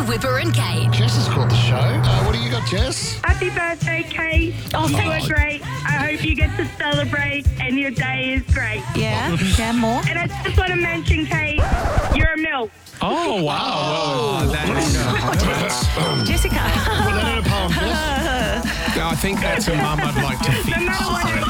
Whipper and Kate. Jess has called the show. What do you got, Jess? Happy birthday, Kate. Oh, You thank are great. I hope you get to celebrate and your day is great. Yeah, more. And I just want to mention, Kate, you're a MILF. Oh, wow. Jessica. Put that in a poem, Jess. I think that's a mum I'd like to No matter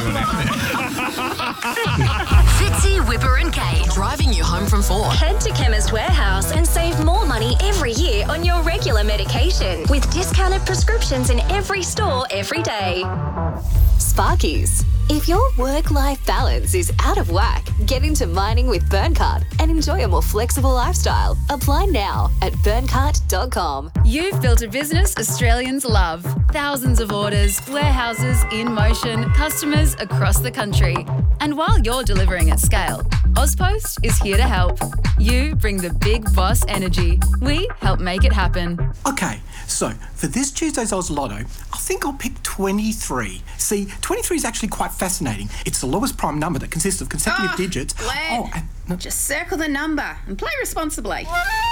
what Fitzy, Whipper and Kate. Driving you home from 4. Head to Chemist Warehouse and save more money every year on your regular medication with discounted prescriptions in every store every day. Sparkies. If your work-life balance is out of whack, get into mining with Burncart and enjoy a more flexible lifestyle. Apply now at burncart.com. You've built a business Australians love. Thousands of orders, warehouses in motion, customers across the country. And while you're delivering at scale, Ozpost is here to help. You bring the big boss energy. We help make it happen. Okay, so for this Tuesday's Oz Lotto, I think I'll pick 23. See, 23 is actually quite fascinating. It's the lowest prime number that consists of consecutive digits. Glenn, just circle the number and play responsibly.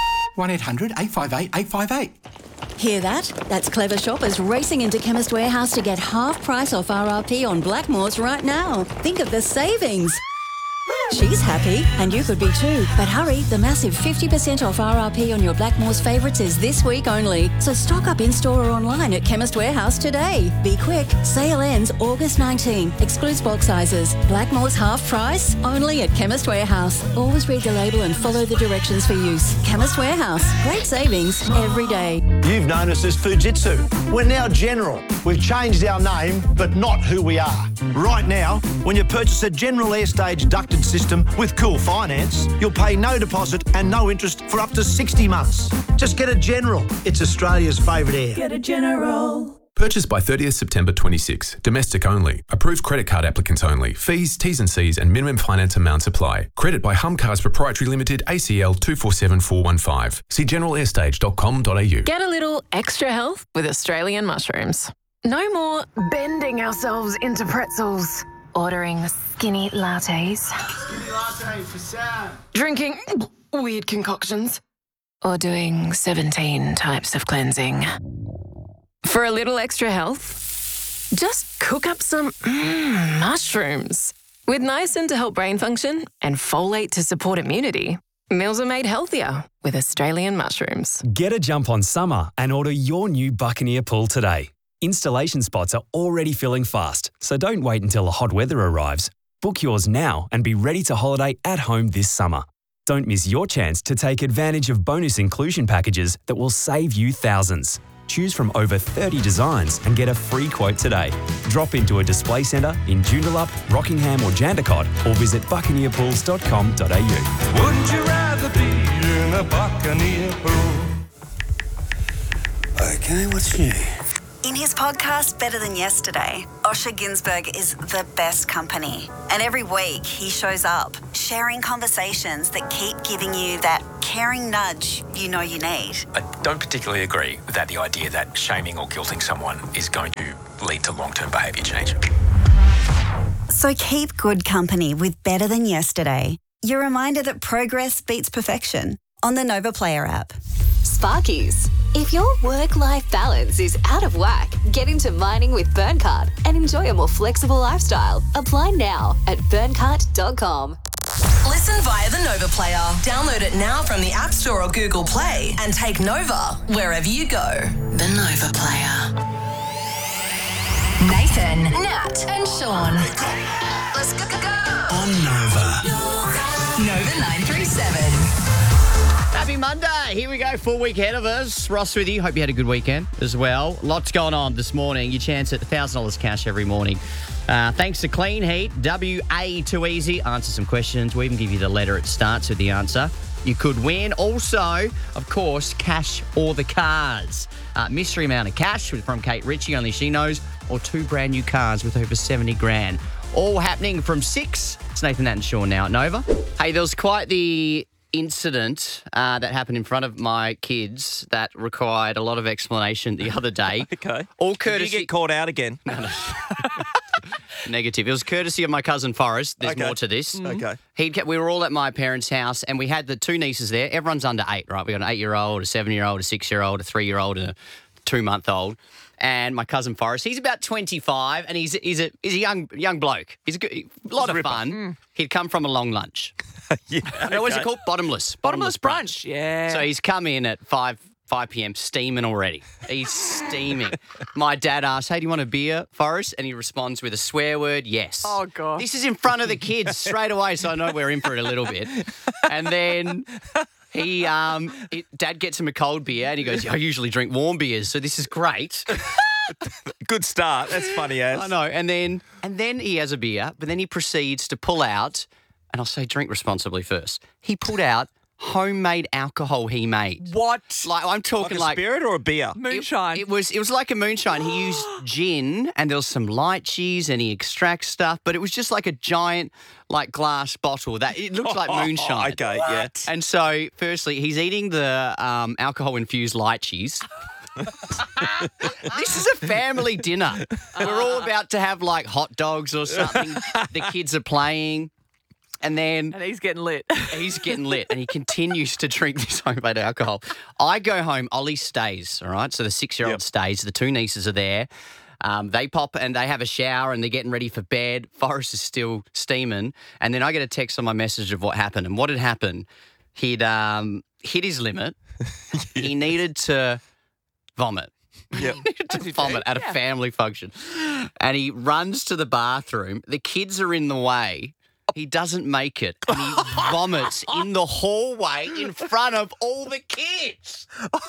1-800-858-858. Hear that? That's clever shoppers racing into Chemist Warehouse to get half price off RRP on Blackmores right now. Think of the savings. She's happy, and you could be too. But hurry, the massive 50% off RRP on your Blackmores favourites is this week only. So stock up in-store or online at Chemist Warehouse today. Be quick. Sale ends August 19. Excludes bulk sizes. Blackmores half price, only at Chemist Warehouse. Always read the label and follow the directions for use. Chemist Warehouse. Great savings every day. You've known us as Fujitsu. We're now General. We've changed our name, but not who we are. Right now, when you purchase a General Airstage ducted system with Cool Finance, you'll pay no deposit and no interest for up to 60 months. Just get a General. It's Australia's favourite air. Get a General. Purchased by 30th September 26. Domestic only. Approved credit card applicants only. Fees, T's and C's and minimum finance amounts apply. Credit by Humcars Proprietary Limited, ACL 247415. See generalairstage.com.au. Get a little extra health with Australian mushrooms. No more bending ourselves into pretzels. Ordering skinny lattes. Skinny latte for Sam. Drinking weird concoctions. Or doing 17 types of cleansing. For a little extra health, just cook up some mushrooms. With niacin to help brain function and folate to support immunity, meals are made healthier with Australian mushrooms. Get a jump on summer and order your new Buccaneer pool today. Installation spots are already filling fast, so don't wait until the hot weather arrives. Book yours now and be ready to holiday at home this summer. Don't miss your chance to take advantage of bonus inclusion packages that will save you thousands. Choose from over 30 designs and get a free quote today. Drop into a display centre in Joondalup, Rockingham or Jandakot or visit buccaneerpools.com.au. Wouldn't you rather be in a Buccaneer pool? Okay, what's new? In his podcast, Better Than Yesterday, Osher Günsberg is the best company. And every week he shows up, sharing conversations that keep giving you that caring nudge you know you need. I don't particularly agree with the idea that shaming or guilting someone is going to lead to long-term behaviour change. So keep good company with Better Than Yesterday. Your reminder that progress beats perfection on the Nova Player app. Sparkies. If your work-life balance is out of whack, get into mining with Burncart and enjoy a more flexible lifestyle. Apply now at burncart.com. Listen via the Nova Player. Download it now from the App Store or Google Play and take Nova wherever you go. The Nova Player. Nathan, Nat and Sean. Let's go. On Nova. Nova 937. Happy Monday. Here we go. Full week ahead of us. Ross with you. Hope you had a good weekend as well. Lots going on this morning. Your chance at $1,000 cash every morning. Thanks to Clean Heat. WA Too Easy. Answer some questions. We even give you the letter it starts with the answer. You could win. Also, of course, cash or the cars. Mystery amount of cash from Kate Ritchie, only she knows, or 2 brand new cars with over 70 grand. All happening from 6. It's Nathan, Nat and Sean now at Nova. Hey, there was quite the incident that happened in front of my kids that required a lot of explanation the other day. Okay. All courtesy. Did you get caught out again? No. Negative. It was courtesy of my cousin Forrest. There's more to this. Okay. We were all at my parents' house, and we had the two nieces there. Everyone's under 8, right? We got an 8-year-old, a 7-year-old, a 6-year-old, a 3-year-old, and a 2-month-old. And my cousin Forrest, he's about 25, and he's a young bloke. He's a lot of fun. He'd come from a long lunch. What's it called? Bottomless brunch. Yeah. So he's come in at 5 p.m. steaming already. He's steaming. My dad asks, "Hey, do you want a beer, Forrest?" And he responds with a swear word, "Yes." Oh, God. This is in front of the kids straight away, so I know we're in for it a little bit. And then Dad gets him a cold beer, and he goes, "I usually drink warm beers, so this is great." Good start. That's funny as. I know. And then he has a beer, but then he proceeds to pull out, and I'll say drink responsibly first. He pulled out homemade alcohol he made. What? Like I'm talking like a spirit or a beer? Moonshine. It was like a moonshine. He used gin and there was some lychees and he extracts stuff, but it was just like a giant glass bottle that it looked like moonshine. Okay, yeah. And so firstly, he's eating the alcohol infused lychees. This is a family dinner. We're all about to have hot dogs or something. The kids are playing. And he's getting lit. He's getting lit, and he continues to drink this homemade alcohol. I go home. Ollie stays, all right? So the 6-year-old stays. The two nieces are there. They pop and they have a shower, and they're getting ready for bed. Forrest is still steaming. And then I get a text on my message of what happened. And what had happened, he'd hit his limit. He needed to vomit. Yep. He needed to vomit at a family function. And he runs to the bathroom. The kids are in the way. He doesn't make it, and he vomits in the hallway in front of all the kids.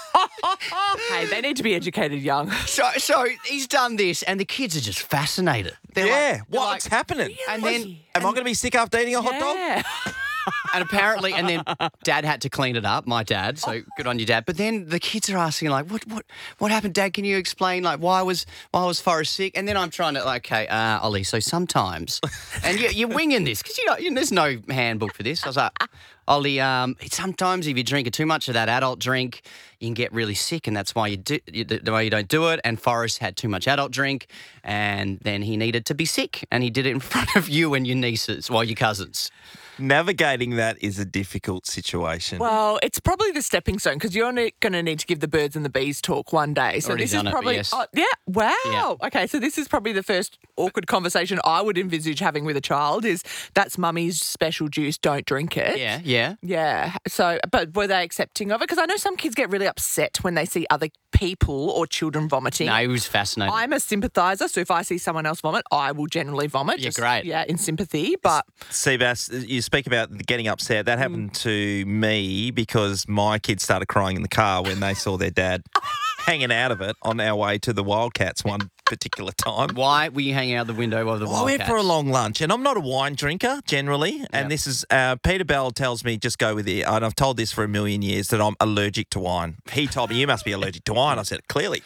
Hey, they need to be educated young. So he's done this, and the kids are just fascinated. What's happening? And then, am I going to be sick after eating a hot dog? And apparently, and then Dad had to clean it up, my dad, so good on you, Dad. But then the kids are asking, what happened, Dad? Can you explain, why was Forrest sick? And then I'm trying to, Ollie, so sometimes, and you're winging this, because, there's no handbook for this. I was like, Ollie, sometimes if you drink too much of that adult drink, you can get really sick, and that's why the way you don't do it. And Forrest had too much adult drink, and then he needed to be sick, and he did it in front of you and your nieces, your cousins. Navigating that is a difficult situation. Well, it's probably the stepping stone because you're going to need to give the birds and the bees talk one day. So Already this is probably yes. yeah. Wow. Yeah. Okay, so this is probably the first awkward conversation I would envisage having with a child is that's mummy's special juice, don't drink it. Yeah. Yeah. So, but were they accepting of it? Because I know some kids get really upset when they see other people or children vomiting. No, he was fascinated. I'm a sympathiser, so if I see someone else vomit, I will generally vomit. Yeah, great. Yeah, in sympathy, but... Seabass, you speak about getting upset. That happened to me because my kids started crying in the car when they saw their dad hanging out of it on our way to the Wildcats one particular time. Why were you hanging out the window of the Wildcats? I went for a long lunch, and I'm not a wine drinker generally, and this is, Peter Bell tells me just go with it, and I've told this for a million years, that I'm allergic to wine. He told me, you must be allergic to wine. I said, clearly.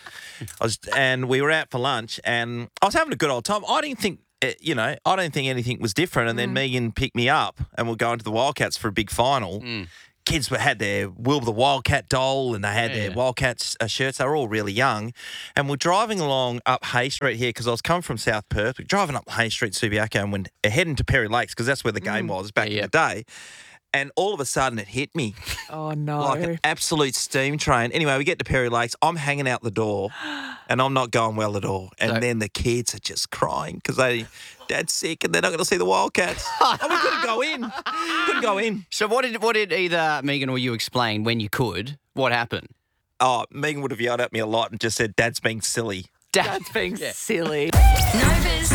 And we were out for lunch, and I was having a good old time. I didn't think anything was different. And then Megan picked me up and we're going to the Wildcats for a big final. Kids had their Will the Wildcat doll and they had their Wildcats shirts. They were all really young. And we're driving along up Hay Street here because I was coming from South Perth. We're driving up Hay Street, Subiaco, and we're heading to Perry Lakes because that's where the game was back in the day. And all of a sudden it hit me. Oh, no. Like an absolute steam train. Anyway, we get to Perry Lakes. I'm hanging out the door and I'm not going well at all. And then the kids are just crying because Dad's sick and they're not going to see the Wildcats. We couldn't go in. Couldn't go in. So what did either Megan or you explain when you could? What happened? Oh, Megan would have yelled at me a lot and just said, Dad's being silly. Dad's being silly. Nova's